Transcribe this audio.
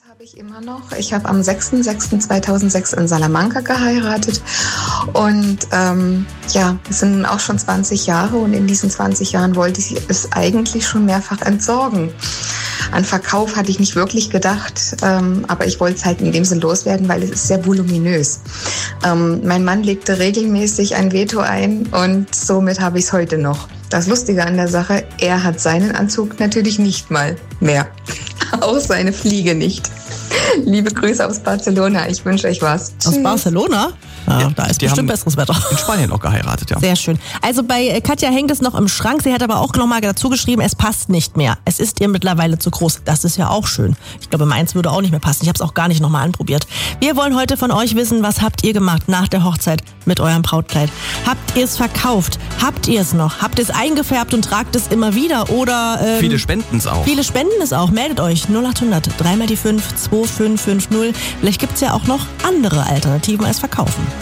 habe ich immer noch. Ich habe am 6.6.2006 in Salamanca geheiratet und es sind nun auch schon 20 Jahre und in diesen 20 Jahren wollte ich es eigentlich schon mehrfach entsorgen. An Verkauf hatte ich nicht wirklich gedacht, aber ich wollte es halt in dem Sinn loswerden, weil es ist sehr voluminös. Mein Mann legte regelmäßig ein Veto ein und somit habe ich es heute noch. Das Lustige an der Sache, er hat seinen Anzug natürlich nicht mal mehr. Auch seine Fliege nicht. Liebe Grüße aus Barcelona. Ich wünsche euch was. Aus Barcelona? Ja, da ist bestimmt besseres Wetter. In Spanien auch geheiratet, ja. Sehr schön. Also bei Katja hängt es noch im Schrank. Sie hat aber auch nochmal dazu geschrieben, es passt nicht mehr. Es ist ihr mittlerweile zu groß. Das ist ja auch schön. Ich glaube, meins würde auch nicht mehr passen. Ich habe es auch gar nicht nochmal anprobiert. Wir wollen heute von euch wissen, was habt ihr gemacht nach der Hochzeit mit eurem Brautkleid? Habt ihr es verkauft? Habt ihr es noch? Habt ihr es eingefärbt und tragt es immer wieder? Oder viele spenden es auch. Viele spenden es auch. Meldet euch 0800 3 mal die 5 2550. Vielleicht gibt es ja auch noch andere Alternativen als verkaufen.